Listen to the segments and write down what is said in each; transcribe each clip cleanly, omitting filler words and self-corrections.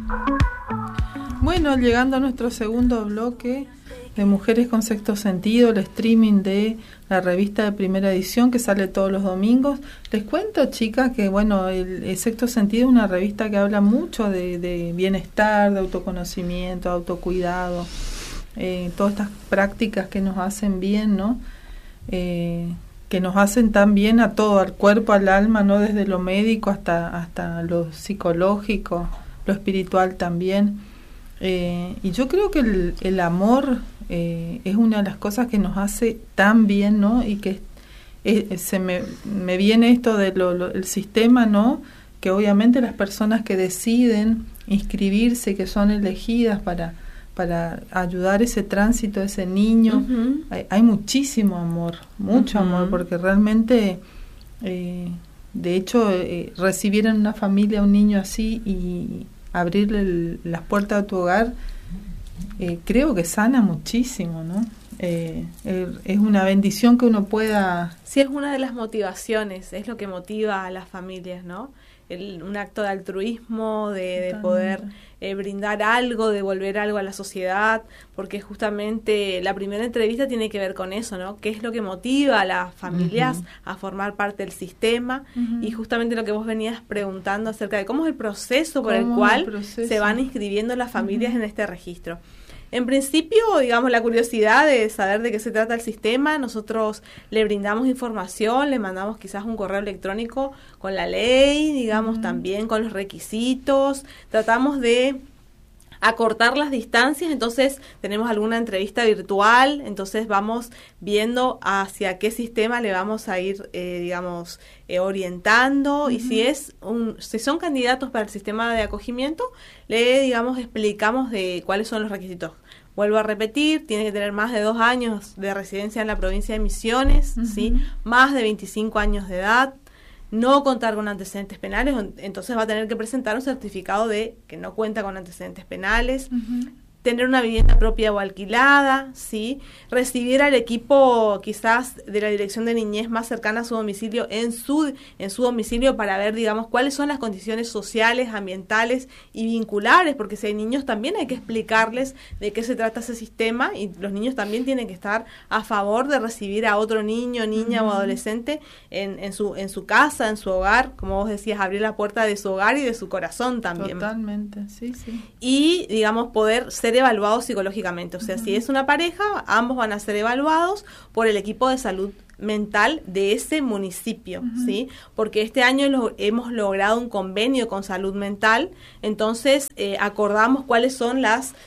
Bueno, llegando a nuestro segundo bloque de Mujeres con Sexto Sentido, el streaming de la revista de Primera Edición que sale todos los domingos. Les cuento, chicas, que bueno, el Sexto Sentido es una revista que habla mucho de bienestar, de autoconocimiento, autocuidado, todas estas prácticas que nos hacen bien, ¿no? Que nos hacen tan bien a todo, al cuerpo, al alma, ¿no? Desde lo médico hasta lo psicológico, lo espiritual también. Y yo creo que el amor es una de las cosas que nos hace tan bien, ¿no? Y que me viene esto del sistema, ¿no? Que obviamente las personas que deciden inscribirse, que son elegidas para ayudar ese tránsito de ese niño, hay muchísimo amor, mucho amor, porque realmente, de hecho, recibir en una familia a un niño así y abrirle las puertas de tu hogar, creo que sana muchísimo, ¿no? Es una bendición que uno pueda... Sí, es una de las motivaciones, es lo que motiva a las familias, ¿no? Un acto de altruismo, de poder brindar algo, devolver algo a la sociedad, porque justamente la primera entrevista tiene que ver con eso, ¿no? ¿Qué es lo que motiva a las familias a formar parte del sistema? Y justamente lo que vos venías preguntando acerca de cómo es el proceso por el cual se van inscribiendo las familias en este registro. En principio, digamos, la curiosidad de saber de qué se trata el sistema, nosotros le brindamos información, le mandamos quizás un correo electrónico con la ley, digamos, también con los requisitos, tratamos de acortar las distancias, entonces tenemos alguna entrevista virtual, entonces vamos viendo hacia qué sistema le vamos a ir, orientando, y si son candidatos para el sistema de acogimiento, le, explicamos de cuáles son los requisitos. Vuelvo a repetir, tiene que tener más de 2 años de residencia en la provincia de Misiones, ¿sí? Más de 25 años de edad, no contar con antecedentes penales, entonces va a tener que presentar un certificado de que no cuenta con antecedentes penales, tener una vivienda propia o alquilada, ¿sí? Recibir al equipo quizás de la Dirección de Niñez más cercana a su domicilio en su domicilio para ver, cuáles son las condiciones sociales, ambientales y vinculares, porque si hay niños también hay que explicarles de qué se trata ese sistema, y los niños también tienen que estar a favor de recibir a otro niño, niña o adolescente en su casa, en su hogar, como vos decías, abrir la puerta de su hogar y de su corazón también. Totalmente, sí. Y, poder ser evaluados psicológicamente, o sea, si es una pareja, ambos van a ser evaluados por el equipo de salud mental de ese municipio, ¿sí? Porque este año hemos logrado un convenio con salud mental, entonces acordamos cuáles son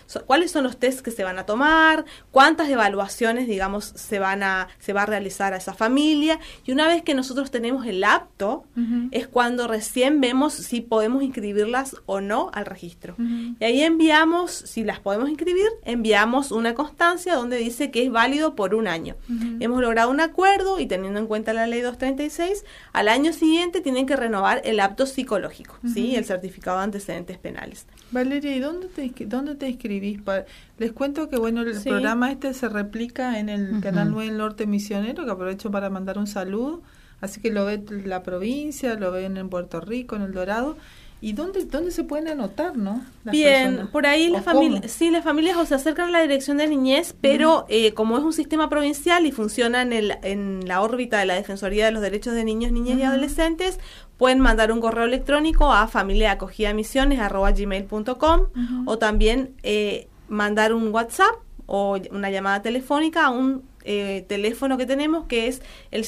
los tests que se van a tomar, cuántas evaluaciones, se va a realizar a esa familia, y una vez que nosotros tenemos el apto, es cuando recién vemos si podemos inscribirlas o no al registro. Y ahí enviamos, si las podemos inscribir, enviamos una constancia donde dice que es válido por 1 año. Hemos logrado un acuerdo, y teniendo en cuenta la ley 236, al año siguiente tienen que renovar el apto psicológico, ¿sí? El certificado de antecedentes penales. Valeria, ¿y dónde te inscribís? Les cuento que el programa se replica en el Canal 9 del Norte Misionero, que aprovecho para mandar un saludo, así que lo ve la provincia, lo ven en Puerto Rico, en El Dorado. ¿Y dónde se pueden anotar, no? Bien, personas. Por ahí las familias se acercan a la Dirección de Niñez, pero como es un sistema provincial y funciona en la órbita de la Defensoría de los Derechos de Niños, Niñas y Adolescentes, pueden mandar un correo electrónico a familiaacogidamisiones@gmail.com o también mandar un WhatsApp o una llamada telefónica a un teléfono que tenemos, que es el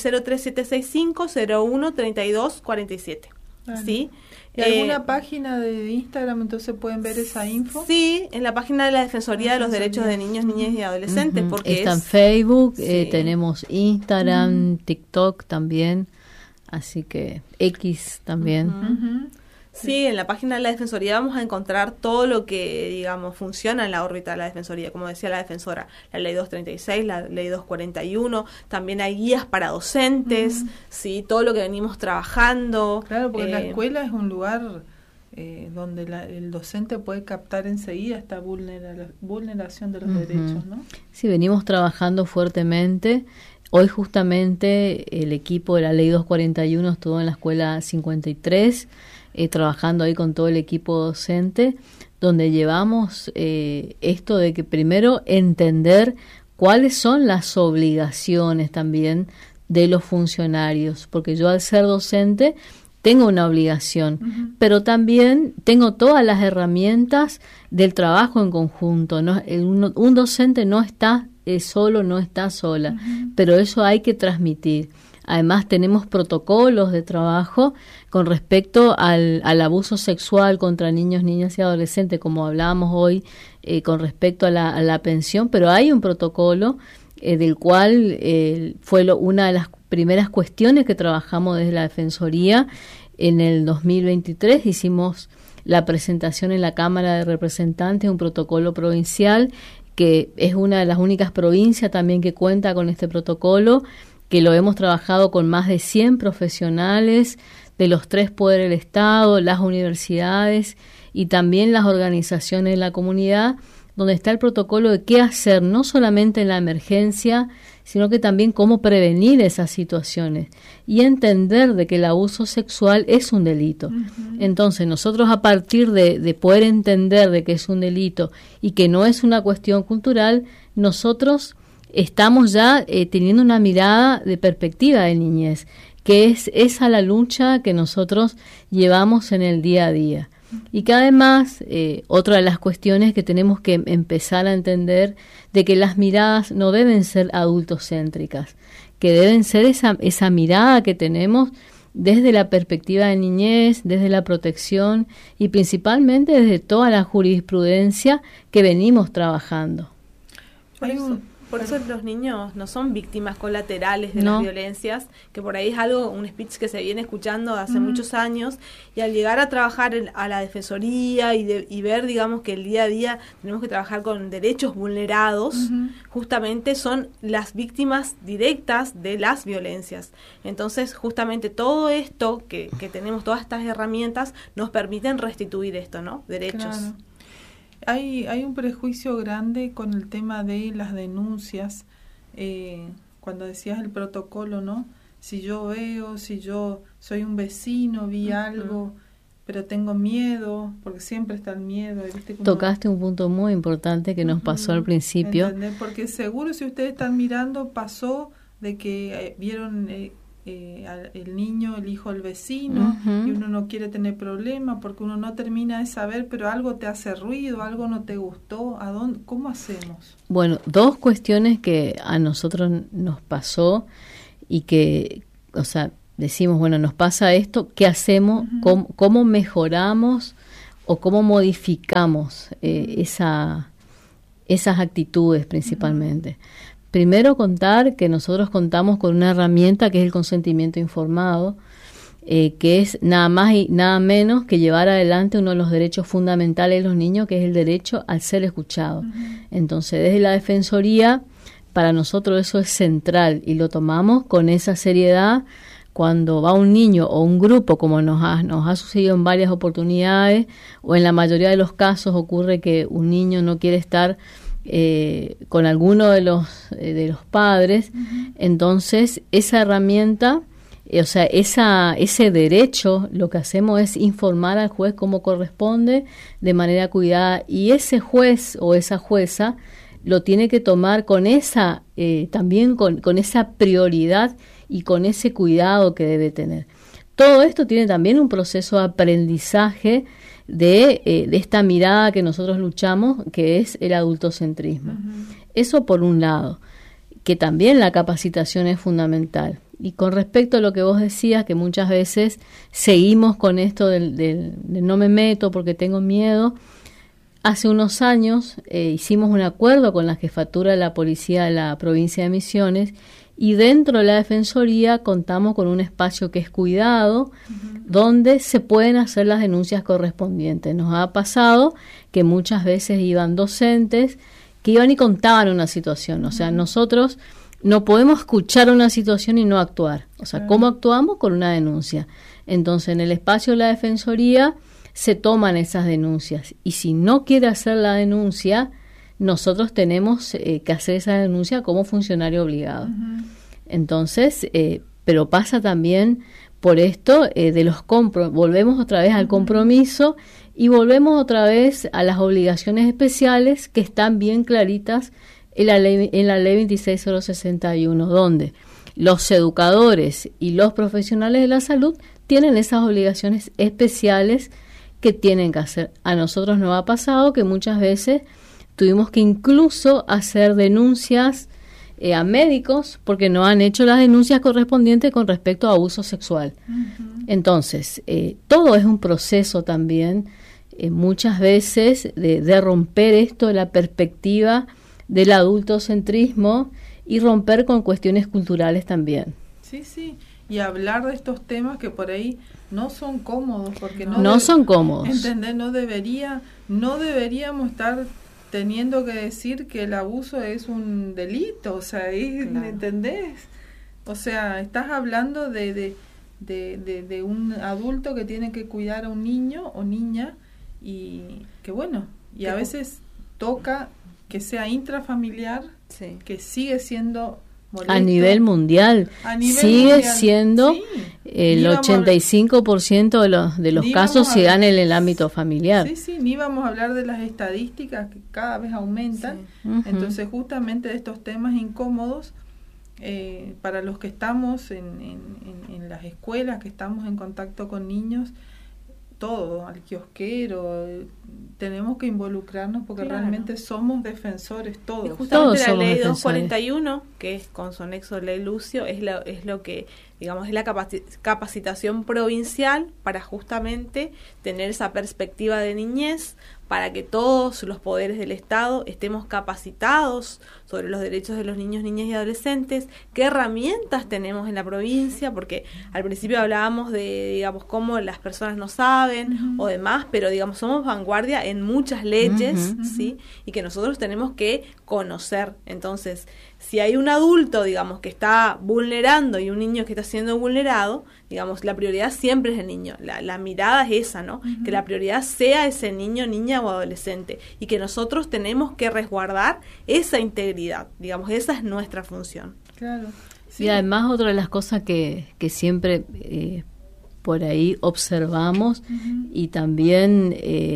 03765-013247. Vale. ¿Sí? ¿Y alguna página de Instagram entonces pueden ver esa info? Sí, en la página de la Defensoría de los Derechos de Niños, Niñas y Adolescentes. Porque está en Facebook, tenemos Instagram, TikTok también, así que X también. Sí, en la página de la Defensoría vamos a encontrar todo lo que, funciona en la órbita de la Defensoría, como decía la defensora, la ley 236, la ley 241, también hay guías para docentes, sí, todo lo que venimos trabajando. Claro, porque la escuela es un lugar donde el docente puede captar enseguida esta vulneración de los derechos, ¿no? Sí, venimos trabajando fuertemente. Hoy justamente el equipo de la ley 241 estuvo en la escuela 53, trabajando ahí con todo el equipo docente, donde llevamos esto de que primero entender cuáles son las obligaciones también de los funcionarios, porque yo al ser docente tengo una obligación, pero también tengo todas las herramientas del trabajo en conjunto, ¿no? Un docente no está solo, no está sola, pero eso hay que transmitir. Además tenemos protocolos de trabajo con respecto al abuso sexual contra niños, niñas y adolescentes, como hablábamos hoy con respecto a la pensión, pero hay un protocolo del cual fue una de las primeras cuestiones que trabajamos desde la Defensoría. En el 2023 hicimos la presentación en la Cámara de Representantes, un protocolo provincial, que es una de las únicas provincias también que cuenta con este protocolo, que lo hemos trabajado con más de 100 profesionales de los 3 poderes del Estado, las universidades y también las organizaciones de la comunidad, donde está el protocolo de qué hacer, no solamente en la emergencia, sino que también cómo prevenir esas situaciones y entender de que el abuso sexual es un delito. Entonces, nosotros a partir de poder entender de que es un delito y que no es una cuestión cultural, nosotros estamos ya teniendo una mirada de perspectiva de niñez, que es esa la lucha que nosotros llevamos en el día a día. Y que además, otra de las cuestiones que tenemos que empezar a entender, de que las miradas no deben ser adultocéntricas, que deben ser esa mirada que tenemos desde la perspectiva de niñez, desde la protección y principalmente desde toda la jurisprudencia que venimos trabajando. Por eso los niños no son víctimas colaterales de las violencias, que por ahí es un speech que se viene escuchando hace muchos años, y al llegar a trabajar a la Defensoría y ver, digamos, que el día a día tenemos que trabajar con derechos vulnerados, justamente son las víctimas directas de las violencias. Entonces, justamente todo esto que tenemos, todas estas herramientas, nos permiten restituir esto, ¿no? Derechos. Claro. Hay un prejuicio grande con el tema de las denuncias, cuando decías el protocolo, ¿no? Si yo soy un vecino, vi algo, pero tengo miedo, porque siempre está el miedo. ¿Viste? Tocaste un punto muy importante que nos pasó al principio. ¿Entendés? Porque seguro si ustedes están mirando, pasó de que vieron el niño, el hijo del vecino, y uno no quiere tener problema porque uno no termina de saber, pero algo te hace ruido, algo no te gustó. ¿Cómo hacemos? Bueno, 2 cuestiones que a nosotros nos pasó y que, o sea, decimos, bueno, nos pasa esto, ¿qué hacemos? ¿Cómo mejoramos o cómo modificamos esas actitudes principalmente? Primero, contar que nosotros contamos con una herramienta que es el consentimiento informado, que es nada más y nada menos que llevar adelante uno de los derechos fundamentales de los niños, que es el derecho al ser escuchado. Entonces, desde la Defensoría, para nosotros eso es central y lo tomamos con esa seriedad. Cuando va un niño o un grupo, como nos ha sucedido en varias oportunidades, o en la mayoría de los casos ocurre que un niño no quiere estar con alguno de los padres, entonces esa herramienta, o sea, ese derecho, lo que hacemos es informar al juez cómo corresponde, de manera cuidada, y ese juez o esa jueza lo tiene que tomar con esa también con esa prioridad y con ese cuidado que debe tener. Todo esto tiene también un proceso de aprendizaje de esta mirada que nosotros luchamos, que es el adultocentrismo. Eso por un lado, que también la capacitación es fundamental. Y con respecto a lo que vos decías, que muchas veces seguimos con esto del no me meto porque tengo miedo. Hace unos años hicimos un acuerdo con la jefatura de la policía de la provincia de Misiones, y dentro de la Defensoría contamos con un espacio que es cuidado, donde se pueden hacer las denuncias correspondientes. Nos ha pasado que muchas veces iban docentes que iban y contaban una situación. O sea, nosotros no podemos escuchar una situación y no actuar. O sea, ¿cómo actuamos? Con una denuncia. Entonces, en el espacio de la Defensoría se toman esas denuncias. Y si no quiere hacer la denuncia, nosotros tenemos que hacer esa denuncia como funcionario obligado. Entonces, pero pasa también Por esto, volvemos otra vez al compromiso y volvemos otra vez a las obligaciones especiales que están bien claritas en la ley 26061, donde los educadores y los profesionales de la salud tienen esas obligaciones especiales que tienen que hacer. A nosotros nos ha pasado que muchas veces tuvimos que incluso hacer denuncias a médicos porque no han hecho las denuncias correspondientes con respecto a abuso sexual. Entonces, todo es un proceso también, muchas veces, de romper esto de la perspectiva del adultocentrismo y romper con cuestiones culturales también. Sí, sí, y hablar de estos temas que por ahí no son cómodos, porque no son cómodos. ¿Entendés? No deberíamos estar teniendo que decir que el abuso es un delito, o sea, claro. ¿Entendés? O sea, estás hablando de un adulto que tiene que cuidar a un niño o niña y que bueno, y a veces toca que sea intrafamilial, sí, que sigue siendo molesto. A nivel mundial sigue siendo sí. El 85% de los casos se dan en el ámbito familiar. Sí, sí, ni vamos a hablar de las estadísticas que cada vez aumentan. Sí. Entonces, justamente de estos temas incómodos, para los que estamos en las escuelas, que estamos en contacto con niños, todo, al kiosquero, tenemos que involucrarnos porque claro, realmente somos defensores todos. Y justamente la ley 241, que es con su anexo de ley Lucio, es lo que, digamos, es la capacitación provincial para justamente tener esa perspectiva de niñez, para que todos los poderes del Estado estemos capacitados sobre los derechos de los niños, niñas y adolescentes, qué herramientas tenemos en la provincia, porque al principio hablábamos de, digamos, cómo las personas no saben o demás, pero, digamos, somos vanguardia en muchas leyes, ¿sí? Y que nosotros tenemos que conocer. Entonces, si hay un adulto, digamos, que está vulnerando y un niño que está siendo vulnerado, digamos, la prioridad siempre es el niño. La mirada es esa, ¿no? Que la prioridad sea ese niño, niña o adolescente y que nosotros tenemos que resguardar esa integridad. Digamos, esa es nuestra función. Claro. Sí. Y además otra de las cosas que siempre por ahí observamos y también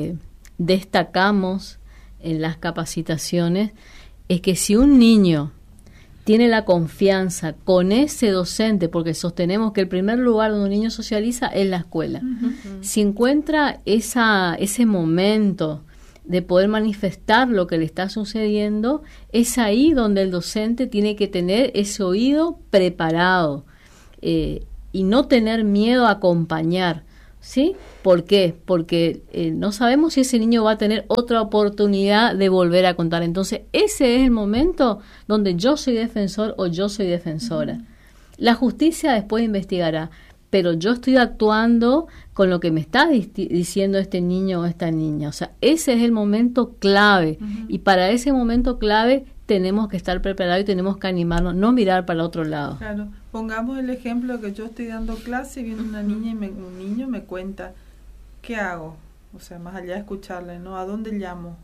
destacamos en las capacitaciones es que si un niño tiene la confianza con ese docente, porque sostenemos que el primer lugar donde un niño socializa es la escuela. Si encuentra ese momento de poder manifestar lo que le está sucediendo, es ahí donde el docente tiene que tener ese oído preparado y no tener miedo a acompañar. ¿Sí? ¿Por qué? Porque no sabemos si ese niño va a tener otra oportunidad de volver a contar. Entonces, ese es el momento donde yo soy defensor o yo soy defensora. La justicia después investigará, pero yo estoy actuando con lo que me está diciendo este niño o esta niña. O sea, ese es el momento clave. Y para ese momento clave tenemos que estar preparados y tenemos que animarnos, no mirar para el otro lado. Claro. Pongamos el ejemplo que yo estoy dando clase y viene una niña y un niño me cuenta, ¿qué hago? O sea, más allá de escucharle, ¿no? ¿A dónde llamo?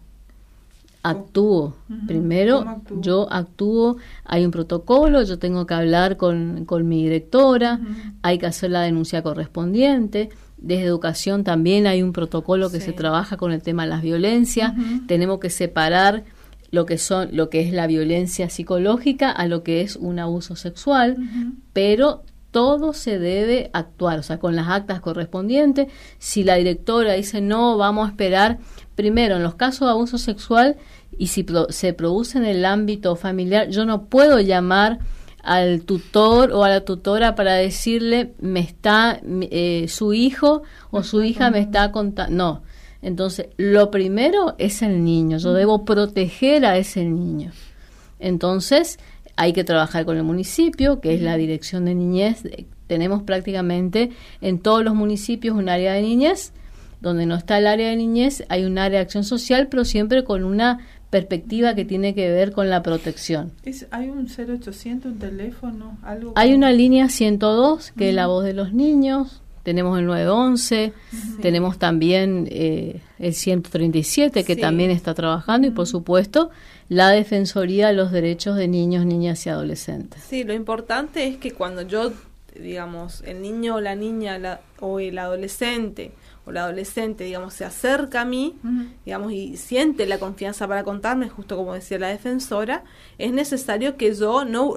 Actúo. Primero, yo actúo, hay un protocolo, yo tengo que hablar con mi directora, hay que hacer la denuncia correspondiente. Desde educación también hay un protocolo que se trabaja con el tema de las violencias. Tenemos que separar lo que es la violencia psicológica a lo que es un abuso sexual, pero todo se debe actuar, o sea, con las actas correspondientes. Si la directora dice no, vamos a esperar, primero, en los casos de abuso sexual, y si se produce en el ámbito familiar, yo no puedo llamar al tutor o a la tutora para decirle su hijo o su hija me está contando, no. Entonces, lo primero es el niño. Yo debo proteger a ese niño. Entonces, hay que trabajar con el municipio, que es la dirección de niñez. Tenemos prácticamente en todos los municipios un área de niñez. Donde no está el área de niñez, hay un área de acción social, pero siempre con una perspectiva que tiene que ver con la protección. ¿Hay un 0800, un teléfono? Algo hay una línea 102, que es la voz de los niños. Tenemos el 911, tenemos también el 137 que también está trabajando y por supuesto la Defensoría de los Derechos de Niños, Niñas y Adolescentes. Sí, lo importante es que cuando yo digamos, el niño o la niña o el adolescente o la adolescente, digamos, se acerca a mí, digamos, y siente la confianza para contarme, justo como decía la defensora, es necesario que yo no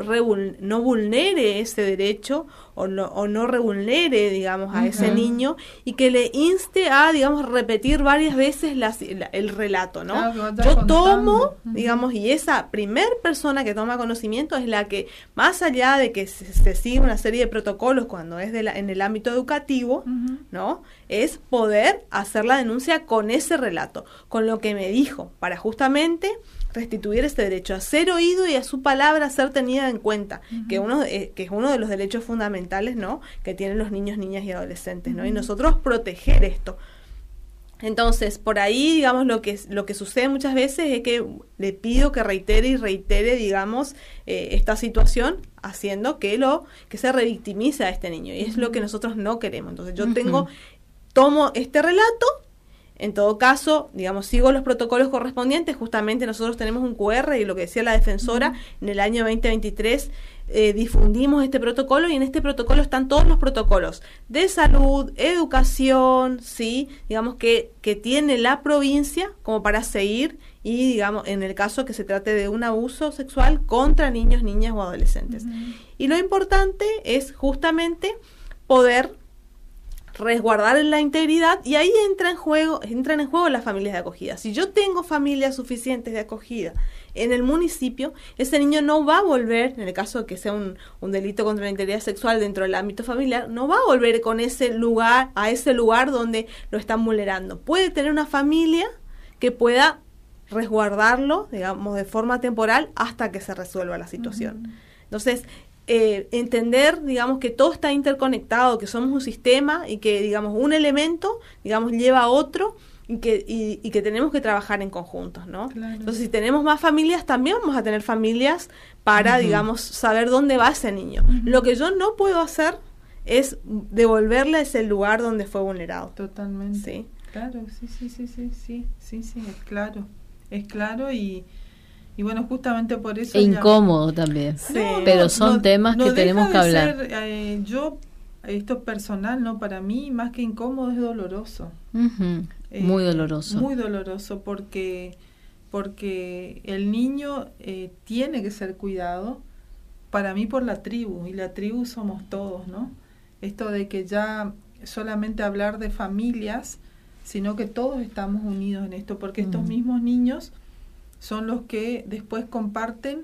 vulnere ese derecho o no revulnere, digamos, a ese niño, y que le inste a, digamos, repetir varias veces el relato, ¿no? Claro, yo tomo, digamos, y esa primer persona que toma conocimiento es la que, más allá de que se sigue una serie de protocolos cuando es en el ámbito educativo, ¿no? Es poder hacer la denuncia con ese relato, con lo que me dijo, para justamente restituir ese derecho a ser oído y a su palabra ser tenida en cuenta, que es uno de los derechos fundamentales, ¿no?, que tienen los niños, niñas y adolescentes, ¿no? Y nosotros proteger esto. Entonces, por ahí, digamos, lo que sucede muchas veces es que le pido que reitere, digamos, esta situación, haciendo que se revictimice a este niño, y es lo que nosotros no queremos. Entonces, yo tomo este relato. En todo caso, digamos, sigo los protocolos correspondientes. Justamente nosotros tenemos un QR, y lo que decía la defensora, en el año 2023 difundimos este protocolo, y en este protocolo están todos los protocolos de salud, educación, sí, digamos, que tiene la provincia como para seguir, y digamos, en el caso que se trate de un abuso sexual contra niños, niñas o adolescentes. Y lo importante es justamente poder resguardar la integridad, y ahí entran en juego las familias de acogida. Si yo tengo familias suficientes de acogida en el municipio, ese niño no va a volver, en el caso de que sea un delito contra la integridad sexual dentro del ámbito familiar, no va a volver a ese lugar donde lo están vulnerando. Puede tener una familia que pueda resguardarlo, digamos, de forma temporal hasta que se resuelva la situación. Entonces, entender, digamos, que todo está interconectado, que somos un sistema, y que, digamos, un elemento, digamos, lleva a otro, y que tenemos que trabajar en conjuntos, ¿no? Claro. Entonces, si tenemos más familias, también vamos a tener familias para, digamos, saber dónde va ese niño. Lo que yo no puedo hacer es devolverle a ese lugar donde fue vulnerado. Totalmente. ¿Sí? Claro, sí, es claro, y bueno, justamente por eso... incómodo también, sí. Pero son temas que tenemos que hablar. Esto personal, ¿no? Para mí, más que incómodo, es doloroso. Muy doloroso. Muy doloroso, porque el niño tiene que ser cuidado, para mí, por la tribu, y la tribu somos todos, ¿no? Esto de que ya solamente hablar de familias, sino que todos estamos unidos en esto, porque estos mismos niños son los que después comparten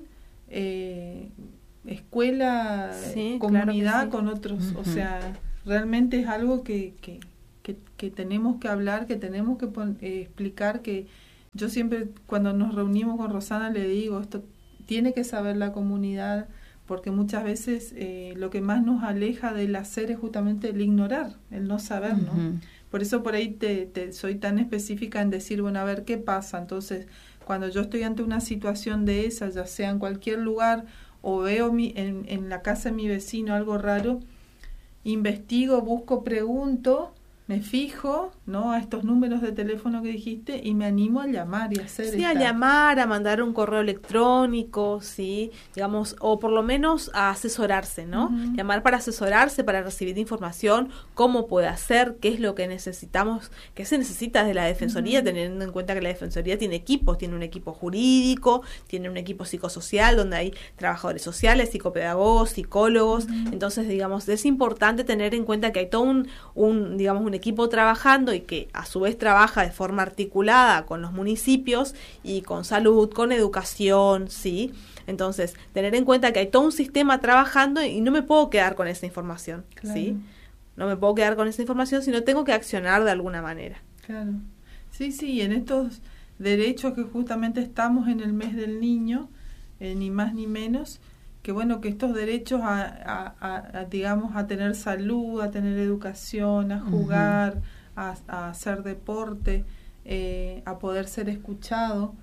escuela, comunidad, claro, con otros. O sea, realmente es algo que tenemos que hablar, que tenemos que explicar, que yo siempre, cuando nos reunimos con Rosana, le digo, esto tiene que saber la comunidad, porque muchas veces lo que más nos aleja del hacer es justamente el ignorar, el no saber, ¿no? Por eso por ahí te soy tan específica en decir, bueno, a ver qué pasa. Entonces, cuando yo estoy ante una situación de esa, ya sea en cualquier lugar, o veo en la casa de mi vecino algo raro, investigo, busco, pregunto, me fijo, ¿no?, a estos números de teléfono que dijiste, y me animo a llamar y hacer a llamar, a mandar un correo electrónico, sí, digamos, o por lo menos a asesorarse, ¿no? Llamar para asesorarse, para recibir información, cómo puede hacer, qué es lo que necesitamos, qué se necesita de la Defensoría, teniendo en cuenta que la Defensoría tiene equipos, tiene un equipo jurídico, tiene un equipo psicosocial, donde hay trabajadores sociales, psicopedagogos, psicólogos. Entonces, digamos, es importante tener en cuenta que hay todo un equipo trabajando, y que a su vez trabaja de forma articulada con los municipios y con salud, con educación, ¿sí? Entonces, tener en cuenta que hay todo un sistema trabajando, y no me puedo quedar con esa información, claro, ¿sí? No me puedo quedar con esa información, sino tengo que accionar de alguna manera. Claro. Sí, en estos derechos que justamente estamos en el mes del niño, ni más ni menos, que bueno, que estos derechos digamos, a tener salud, a tener educación, a jugar, a hacer deporte, a poder ser escuchado,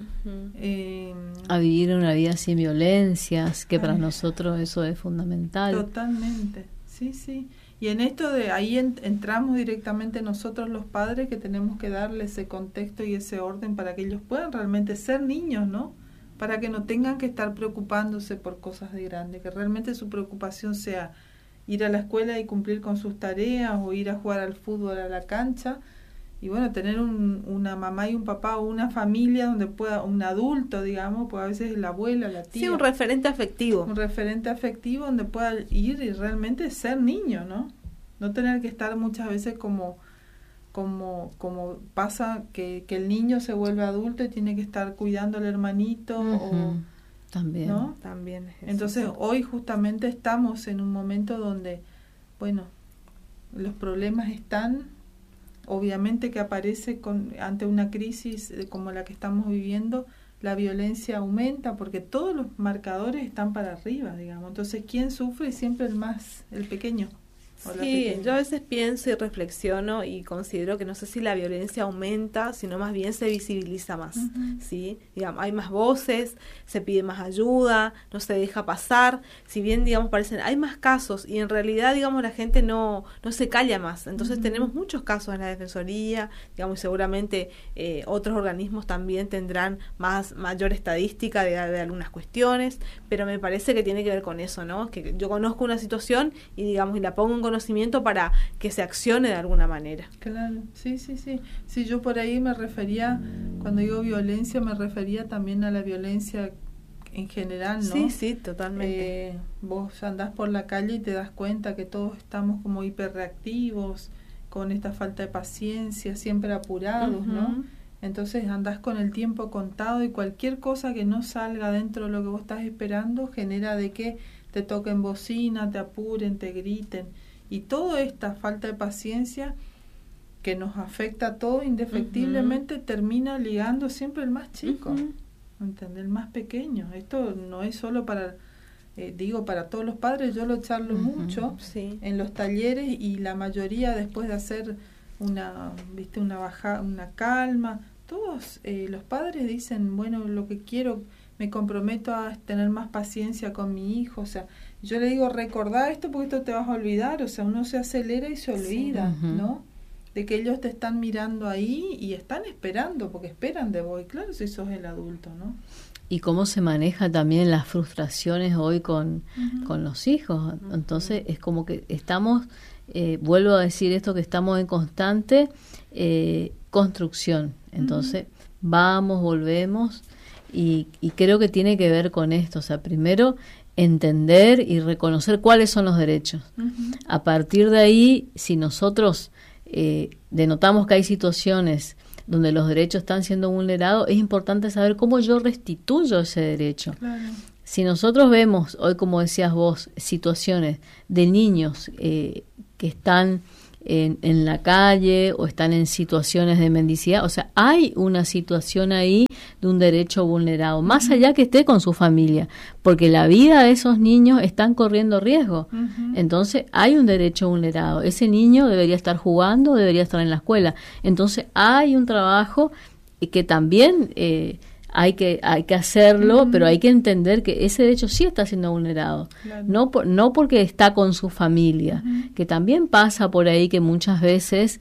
a vivir una vida sin violencias, que para nosotros eso es fundamental. Totalmente, sí. Y en esto de ahí entramos directamente nosotros los padres, que tenemos que darle ese contexto y ese orden para que ellos puedan realmente ser niños, ¿no? Para que no tengan que estar preocupándose por cosas de grande, que realmente su preocupación sea ir a la escuela y cumplir con sus tareas o ir a jugar al fútbol a la cancha. Y bueno, tener una mamá y un papá o una familia donde pueda, un adulto, digamos, pues a veces la abuela, la tía. Sí, un referente afectivo. Un referente afectivo donde pueda ir y realmente ser niño, ¿no? No tener que estar muchas veces como pasa que el niño se vuelve adulto y tiene que estar cuidando al hermanito o también, ¿no? También es eso. Entonces hoy justamente estamos en un momento donde, bueno, los problemas están, obviamente que aparece ante una crisis como la que estamos viviendo, la violencia aumenta porque todos los marcadores están para arriba, digamos. Entonces, ¿quién sufre? Siempre el pequeño. Sí, yo a veces pienso y reflexiono y considero que no sé si la violencia aumenta, sino más bien se visibiliza más, ¿sí? Digamos, hay más voces, se pide más ayuda, no se deja pasar, si bien, digamos, parecen, hay más casos y en realidad, digamos, la gente no se calla más. Entonces tenemos muchos casos en la Defensoría, digamos, y seguramente otros organismos también tendrán mayor estadística de algunas cuestiones, pero me parece que tiene que ver con eso, ¿no? Que yo conozco una situación y, digamos, y la pongo en conocimiento para que se accione de alguna manera. Claro, sí. Sí, yo por ahí me refería, cuando digo violencia, me refería también a la violencia en general, ¿no? Sí, totalmente. Vos andás por la calle y te das cuenta que todos estamos como hiperreactivos, con esta falta de paciencia, siempre apurados, ¿no? Entonces andás con el tiempo contado y cualquier cosa que no salga dentro de lo que vos estás esperando genera de que te toquen bocina, te apuren, te griten. Y toda esta falta de paciencia que nos afecta a todos indefectiblemente termina ligando siempre el más chico, ¿entendés? El más pequeño. Esto no es solo para, para todos los padres, yo lo charlo mucho en los talleres y la mayoría después de hacer una calma, todos los padres dicen, bueno, lo que quiero, me comprometo a tener más paciencia con mi hijo, o sea, yo le digo, recordá esto porque esto te vas a olvidar, o sea, uno se acelera y se olvida, ¿no? De que ellos te están mirando ahí y están esperando, porque esperan de vos, y claro, si sos el adulto, ¿no? Y cómo se maneja también las frustraciones hoy con los hijos, entonces es como que estamos, vuelvo a decir esto, que estamos en constante construcción, entonces vamos, volvemos, y creo que tiene que ver con esto, o sea, primero entender y reconocer cuáles son los derechos. A partir de ahí, si nosotros denotamos que hay situaciones donde los derechos están siendo vulnerados, es importante saber cómo yo restituyo ese derecho. Claro. Si nosotros vemos hoy, como decías vos, situaciones de niños que están en la calle o están en situaciones de mendicidad, o sea, hay una situación ahí de un derecho vulnerado, más allá que esté con su familia, porque la vida de esos niños están corriendo riesgo. Entonces hay un derecho vulnerado. Ese niño debería estar jugando, debería estar en la escuela. Entonces hay un trabajo que también hay que hacerlo, pero hay que entender que ese derecho sí está siendo vulnerado, claro. No porque está con su familia, que también pasa por ahí que muchas veces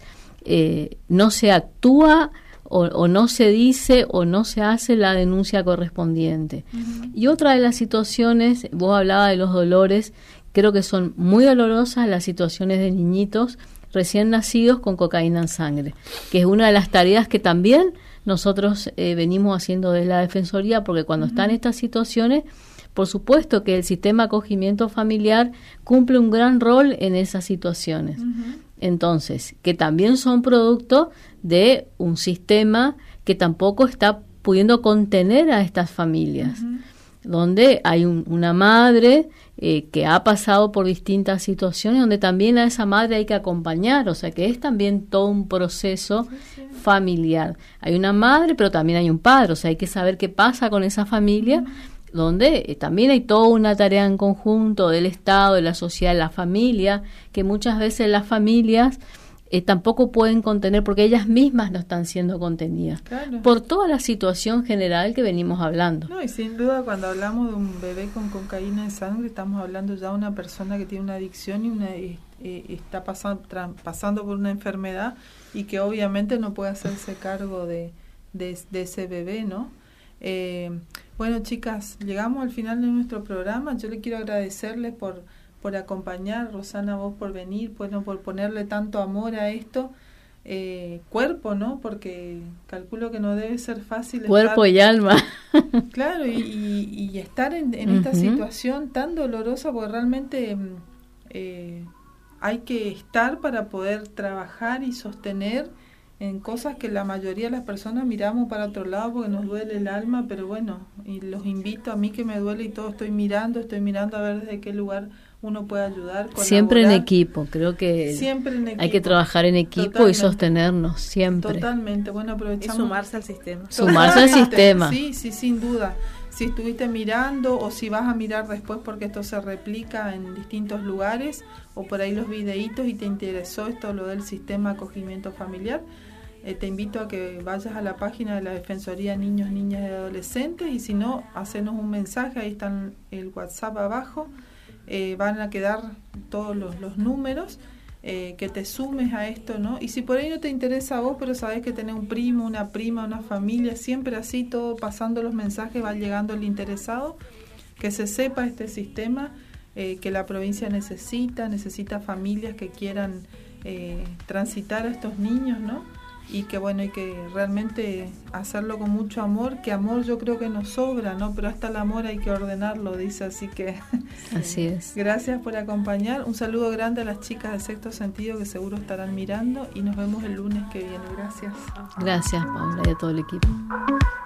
no se actúa o no se dice o no se hace la denuncia correspondiente. Y otra de las situaciones, vos hablabas de los dolores, creo que son muy dolorosas las situaciones de niñitos recién nacidos con cocaína en sangre, que es una de las tareas que también nosotros venimos haciendo de la Defensoría, porque cuando están estas situaciones, por supuesto que el sistema de acogimiento familiar cumple un gran rol en esas situaciones. Entonces, que también son producto de un sistema que tampoco está pudiendo contener a estas familias, donde hay una madre que ha pasado por distintas situaciones, donde también a esa madre hay que acompañar, o sea que es también todo un proceso familiar. Hay una madre, pero también hay un padre, o sea hay que saber qué pasa con esa familia, donde también hay toda una tarea en conjunto del Estado, de la sociedad, de la familia, que muchas veces las familias tampoco pueden contener porque ellas mismas no están siendo contenidas, claro, por toda la situación general que venimos hablando. No, y sin duda cuando hablamos de un bebé con cocaína en sangre, estamos hablando ya de una persona que tiene una adicción y está pasando por una enfermedad y que obviamente no puede hacerse cargo de ese bebé, ¿no? Bueno, chicas, llegamos al final de nuestro programa. Yo le quiero agradecerles por por acompañar, Rosana, vos por venir, bueno, por ponerle tanto amor a esto. Cuerpo, ¿no? Porque calculo que no debe ser fácil cuerpo estar, y alma. Claro, y estar en esta situación tan dolorosa, porque realmente hay que estar para poder trabajar y sostener en cosas que la mayoría de las personas miramos para otro lado porque nos duele el alma, pero bueno, y los invito, a mí que me duele y todo, estoy mirando a ver desde qué lugar uno puede ayudar, colaborar. Siempre en equipo, creo que siempre en equipo. Hay que trabajar en equipo. Totalmente. Y sostenernos siempre. Totalmente, bueno, aprovechamos. Y sumarse al sistema. Sumarse al sistema. Sí, sin duda. Si estuviste mirando o si vas a mirar después porque esto se replica en distintos lugares o por ahí los videitos y te interesó esto, lo del sistema de acogimiento familiar, te invito a que vayas a la página de la Defensoría Niños, Niñas y Adolescentes y si no, hacenos un mensaje, ahí está el WhatsApp abajo. Van a quedar todos los números, que te sumes a esto, ¿no? Y si por ahí no te interesa a vos, pero sabés que tenés un primo, una prima, una familia, siempre así, todo pasando los mensajes, va llegando el interesado, que se sepa este sistema, que la provincia necesita familias que quieran transitar a estos niños, ¿no? Y que bueno, hay que realmente hacerlo con mucho amor, que amor yo creo que nos sobra, ¿no? Pero hasta el amor hay que ordenarlo, dice, así que así es. Gracias por acompañar, un saludo grande a las chicas de Sexto Sentido que seguro estarán mirando y nos vemos el lunes que viene. Gracias. Gracias, Paula, y a todo el equipo.